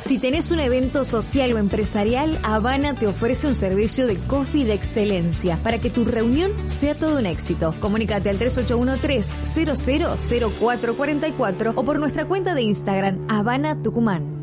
Si tenés un evento social o empresarial, Habana te ofrece un servicio de coffee de excelencia para que tu reunión sea todo un éxito. Comunícate al 3813-000444 o por nuestra cuenta de Instagram, Habana Tucumán.